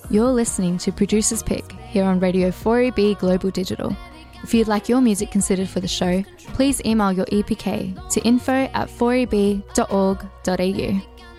You're listening to Producer's Pick here on Radio 4EB Global Digital. If you'd like your music considered for the show, please email your EPK to info@4eb.org.au.